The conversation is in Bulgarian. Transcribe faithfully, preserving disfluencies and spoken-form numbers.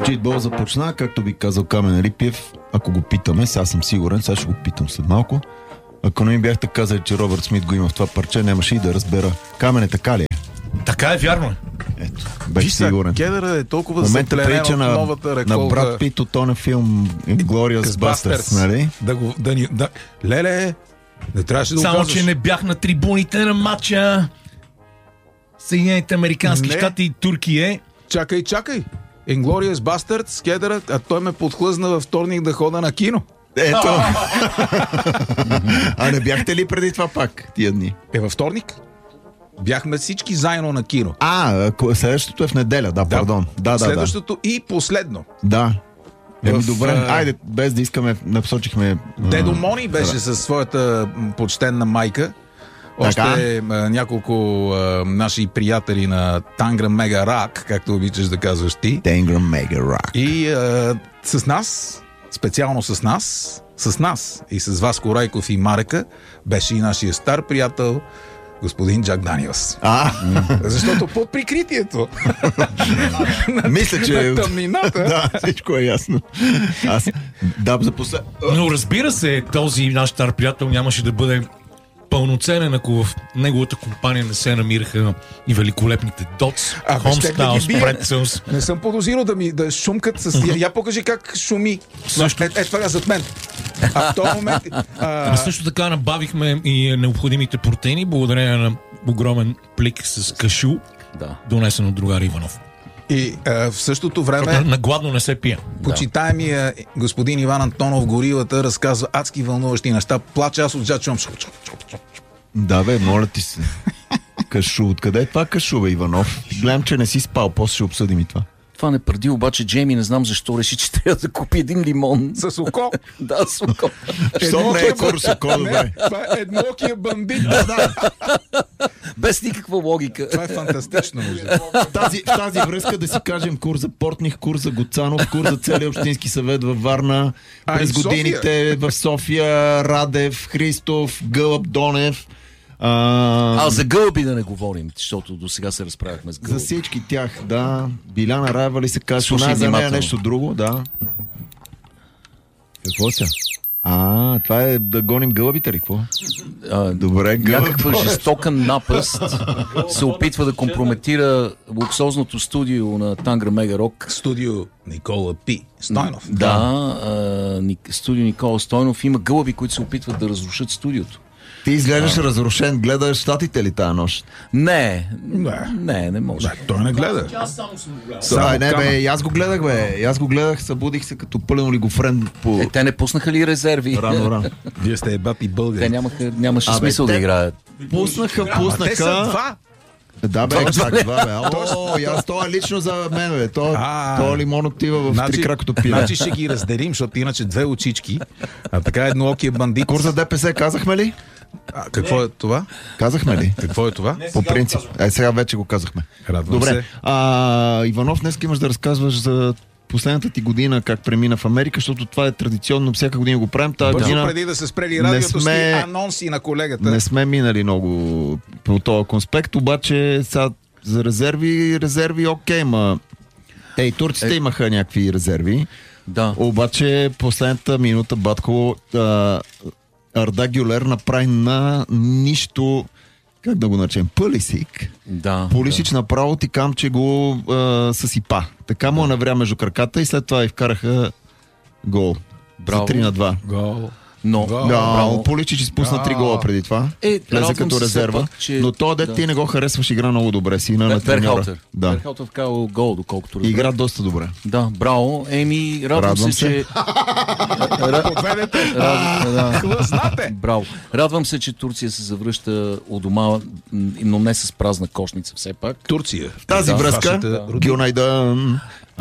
Джейтбол започна, както би казал Камен Рипиев, ако го питаме, сега съм сигурен, сега ще го питам след малко. Ако не ми бяхте казали, че Робърт Смит го има в това парче, нямаше и да разбера. Камен, е така ли е? Така е, вярно. Ето, беше сигурен. Кедъра е толкова момента запленен на, от новата реколта. На Брат Пит от този филм Glorious Bastards, нали? Да го, да ни, да... Леле, не трябваше да го Само, казваш. че не бях на трибуните на матча Съединените американски Не. щати и Туркия. Чакай, чакай. Inglourious Bastards, Кедъра, а той ме подхлъзна във вторник да хода на кино. Ето. А не бяхте ли преди това пак, тия дни? Е, във вторник бяхме всички заедно на кино. А, следващото е в неделя, да, пардон. Да, да, Следващото да. и последно. Да. Еми, В, добре, а... айде, без да искаме, напосочихме... Дедо Мони беше да. със своята почтенна майка. Още а, няколко а, наши приятели на Тангра Мега Рак, както обичаш да казваш ти. Тангра Мега Рак. И а, с нас, специално с нас, с нас и с Васко Райков и Марека, беше и нашия стар приятел господин Джак Даниелс. А, защото под прикритието мисля, че на тъмнината. Да, всичко е ясно. Аз да, за послед... Но разбира се, този наш стар приятел нямаше да бъде пълноценен, ако в неговата компания не се намираха и великолепните Дотс, Homestyle, Pretzels. Не съм подозирал да ми да шумкат с... Я, я покажи как шуми. Също... Е, е, това е зад мен. А в този момент... А... Също така набавихме и необходимите протеини, благодарение на огромен плик с кашу, да. донесен от другар Иванов. И а, в същото време... На гладно не се пие. Почитаемия господин Иван Антонов, горилата, разказва адски вълнуващи неща. Плача, аз отзад чувам. Да, бе, моля ти се. Кашу, откъде е това кашу, бе, Иванов? Гледам, че не си спал, после ще обсъдим и това. Това не преди, обаче Джейми не знам защо реши, че трябва да купи един лимон. С око? Да, с око. Що не е курс око, добре? Това е едноокия бандит. Да. Без никаква логика. Това е фантастично. В тази, в тази връзка да си кажем курс за Портних, курс за Гоцанов, курс за целия общински съвет във Варна, а, през годините в София, Радев, Христов, Гълъб, Донев. А, а за гълби да не говорим, защото до сега се разправяхме с гълби. За всички тях, да. Биляна Раева ли се казва? Слушай за нея нещо друго, да. Какво са? А, това е да гоним гълъбите ли, какво? А, Добре, гълъб. Някаква жестока напъст се опитва да компрометира луксозното студио на Тангра Мега Рок. Студио Никола Пи Стойнов. Да, а, студио Никола Стойнов. Има гълъби, които се опитват да разрушат студиото. Ти изглеждаш а... разрушен, гледаш щатите ли тази нощ? Не, не, не, не може. Не, той не гледа. Аз само съм го гледал. Са, не, бе, аз го гледах, бе. Аз го гледах, събудих се като пълен олигофрен по... Е, те не пуснаха ли резерви? Рано, рано. Вие сте ебати българи. Те нямаха, нямаше а, смисъл бе, да те... играят. Пуснаха, пуснаха... Те са два. Да, бе, как два, бе. О, аз това е лично за мен, бе. То, то лимон отива в значи, три кракото пие. Значи ще ги разделим, защото иначе две очички, а така едноокия бандит. Курс за ДПС казахме ли? А, какво е това? Казахме ли? Какво е това? По принцип. Е, сега вече го казахме. Радвам Добре. се. А, Иванов, днес имаш да разказваш за последната ти година как премина в Америка, защото това е традиционно, всяка година го правим. Тази Бързо година преди да се спрели радиото, сме... сме... анонси на колегата. Не сме минали много по този конспект, обаче сега за резерви, резерви окей, ма те и турците е... имаха някакви резерви. Да. Обаче последната минута Батко а, Арда Гюлер направи на нищо, как да го наречем, Пулисик. Да. Пулисич да. направо ти кам, че го а, съсипа. Така му навря между краката и след това и вкараха гол. Браво. За три на два. Гол. Но, да, Пуличич изпусна три гола преди това. Е, влезе като резерва. Пак, че... Но то дет да. ти не го харесваш, игра много добре. Сина на треньора. Да. Берхалтер вкарал гол, доколкото разбира. Игра доста добре. Да, браво. Еми, радвам, радвам се, се, че... Подведете. Хлъзнате. Браво. Радвам се, че Турция се завръща у дома, но не с празна кошница все пак. Турция. В тази да, връзка, Гюнайдан...